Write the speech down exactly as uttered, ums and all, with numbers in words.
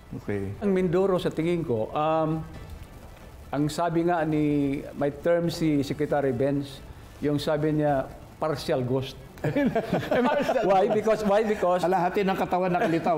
Okay. Ang Mindoro sa tingin ko, um, ang sabi nga ni, may term si Secretary Benz, yung sabi niya, partial ghost. Why? Because, why? Because Kalahati ng katawan nakalitaw.